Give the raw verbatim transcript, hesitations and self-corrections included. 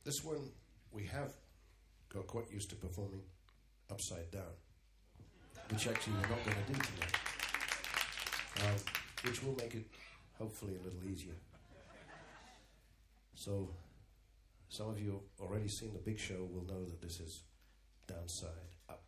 This one we have got quite used to performing upside down, which actually we're not going to do tonight, um, which will make it hopefully a little easier. So, some of you already seen the big show will know that this is downside up.